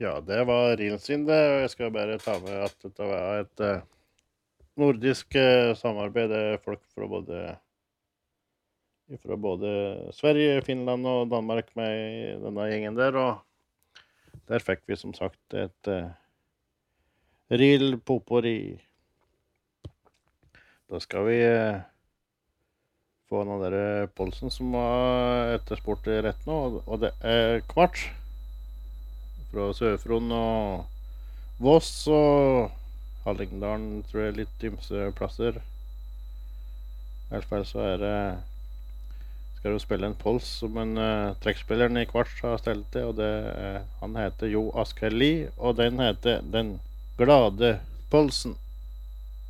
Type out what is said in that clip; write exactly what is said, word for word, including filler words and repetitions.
Ja, det var Riel sin det, og jeg skal bare ta med at dette var et eh, nordisk eh, samarbeid. Det er folk fra både, fra både Sverige, Finland og Danmark med i denne gjengen der, og der fikk vi som sagt et eh, Riel Popori. Da skal vi eh, få den der Polsen som var etterspurt rett nå, og- og det er kvarts fra Sør-Fron og Voss og Hallingdalen, tror jeg, litt ymse plasser. I hvert fall så er det skal du spille en Pols som en uh, trekkspilleren i kvarts har stelt til, og det, uh, han heter Jo Asker Lie, og den heter Den glade Polsen.